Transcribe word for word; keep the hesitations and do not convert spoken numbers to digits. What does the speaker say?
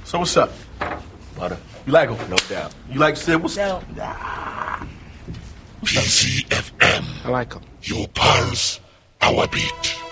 So what's up? Butter. You like him? No doubt. You like Sid? What's No. P C F M. I like him. Your pulse, our beat.